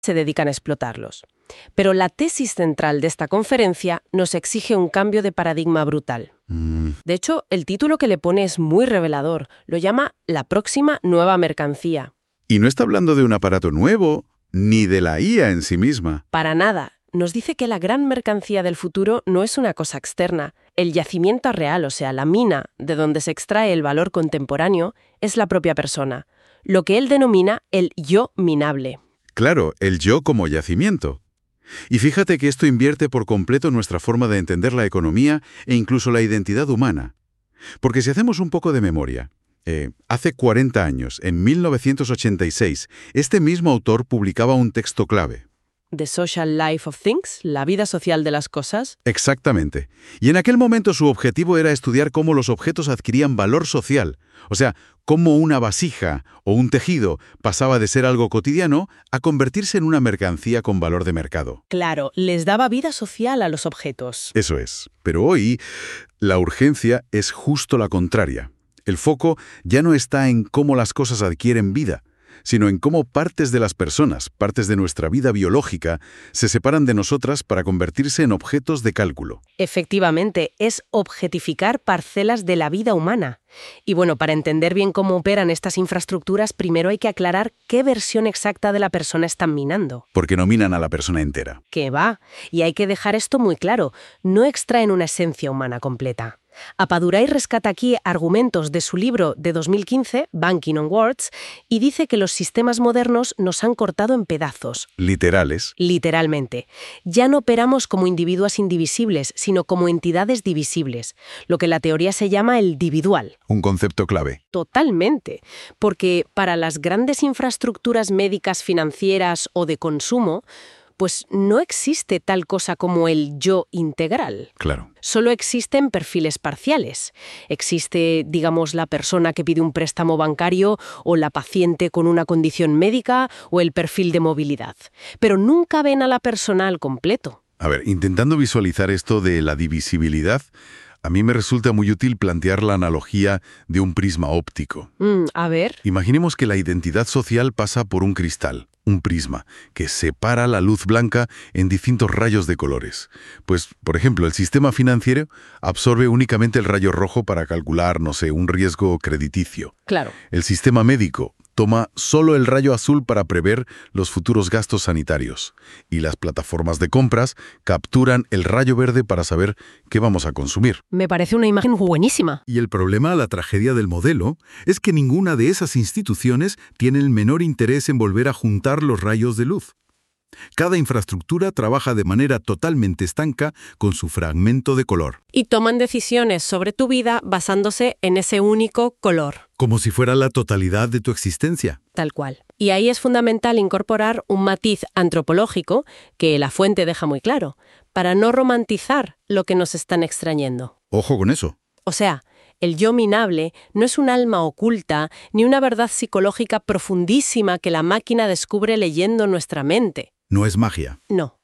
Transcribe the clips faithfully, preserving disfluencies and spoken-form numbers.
se dedican a explotarlos. Pero la tesis central de esta conferencia nos exige un cambio de paradigma brutal. Mm. De hecho, el título que le pone es muy revelador. Lo llama La próxima nueva mercancía. Y no está hablando de un aparato nuevo, ni de la I A en sí misma. Para nada. Nos dice que la gran mercancía del futuro no es una cosa externa. El yacimiento real, o sea, la mina de donde se extrae el valor contemporáneo, es la propia persona. Lo que él denomina el yo minable. Claro, el yo como yacimiento. Y fíjate que esto invierte por completo nuestra forma de entender la economía e incluso la identidad humana. Porque si hacemos un poco de memoria, eh, hace cuarenta años, en mil novecientos ochenta y seis, este mismo autor publicaba un texto clave. The Social Life of Things, la vida social de las cosas. Exactamente. Y en aquel momento su objetivo era estudiar cómo los objetos adquirían valor social. O sea, cómo una vasija o un tejido pasaba de ser algo cotidiano a convertirse en una mercancía con valor de mercado. Claro, les daba vida social a los objetos. Eso es. Pero hoy, la urgencia es justo la contraria. El foco ya no está en cómo las cosas adquieren vida, sino en cómo partes de las personas, partes de nuestra vida biológica, se separan de nosotras para convertirse en objetos de cálculo. Efectivamente, es objetificar parcelas de la vida humana. Y bueno, para entender bien cómo operan estas infraestructuras, primero hay que aclarar qué versión exacta de la persona están minando. Porque no minan a la persona entera. ¿Qué va? Y hay que dejar esto muy claro, no extraen una esencia humana completa. Appadurai rescata aquí argumentos de su libro de dos mil quince, Banking on Words, y dice que los sistemas modernos nos han cortado en pedazos. Literales. Literalmente. Ya no operamos como individuos indivisibles, sino como entidades divisibles, lo que en la teoría se llama el dividual. Un concepto clave. Totalmente, porque para las grandes infraestructuras médicas, financieras o de consumo, pues no existe tal cosa como el yo integral. Claro. Solo existen perfiles parciales. Existe, digamos, la persona que pide un préstamo bancario o la paciente con una condición médica o el perfil de movilidad. Pero nunca ven a la persona al completo. A ver, intentando visualizar esto de la divisibilidad, a mí me resulta muy útil plantear la analogía de un prisma óptico. Mm, a ver. Imaginemos que la identidad social pasa por un cristal, un prisma, que separa la luz blanca en distintos rayos de colores. Pues, por ejemplo, el sistema financiero absorbe únicamente el rayo rojo para calcular, no sé, un riesgo crediticio. Claro. El sistema médico toma solo el rayo azul para prever los futuros gastos sanitarios. Y las plataformas de compras capturan el rayo verde para saber qué vamos a consumir. Me parece una imagen buenísima. Y el problema, la tragedia del modelo, es que ninguna de esas instituciones tiene el menor interés en volver a juntar los rayos de luz. Cada infraestructura trabaja de manera totalmente estanca con su fragmento de color. Y toman decisiones sobre tu vida basándose en ese único color. Como si fuera la totalidad de tu existencia. Tal cual. Y ahí es fundamental incorporar un matiz antropológico que la fuente deja muy claro, para no romantizar lo que nos están extrayendo. Ojo con eso. O sea, el yo minable no es un alma oculta ni una verdad psicológica profundísima que la máquina descubre leyendo nuestra mente. No es magia. No.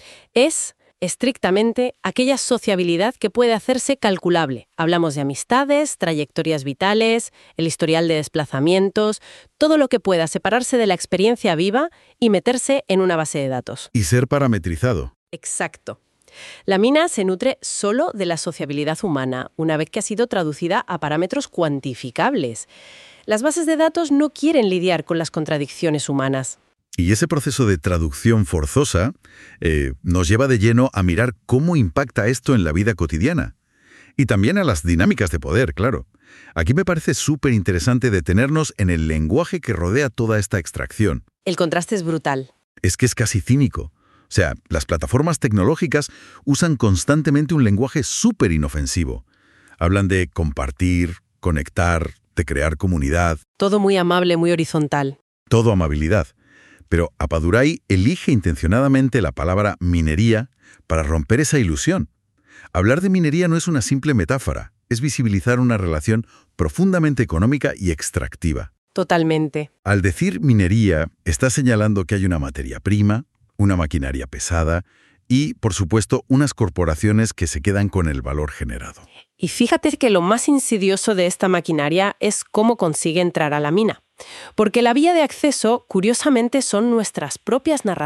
Es, estrictamente, aquella sociabilidad que puede hacerse calculable. Hablamos de amistades, trayectorias vitales, el historial de desplazamientos, todo lo que pueda separarse de la experiencia viva y meterse en una base de datos. Y ser parametrizado. Exacto. La mina se nutre solo de la sociabilidad humana, una vez que ha sido traducida a parámetros cuantificables. Las bases de datos no quieren lidiar con las contradicciones humanas. Y ese proceso de traducción forzosa eh, nos lleva de lleno a mirar cómo impacta esto en la vida cotidiana. Y también a las dinámicas de poder, claro. Aquí me parece súper interesante detenernos en el lenguaje que rodea toda esta extracción. El contraste es brutal. Es que es casi cínico. O sea, las plataformas tecnológicas usan constantemente un lenguaje súper inofensivo. Hablan de compartir, conectar, de crear comunidad. Todo muy amable, muy horizontal. Todo amabilidad. Pero Appadurai elige intencionadamente la palabra minería para romper esa ilusión. Hablar de minería no es una simple metáfora, es visibilizar una relación profundamente económica y extractiva. Totalmente. Al decir minería, está señalando que hay una materia prima, una maquinaria pesada y, por supuesto, unas corporaciones que se quedan con el valor generado. Y fíjate que lo más insidioso de esta maquinaria es cómo consigue entrar a la mina. Porque la vía de acceso, curiosamente, son nuestras propias narrativas.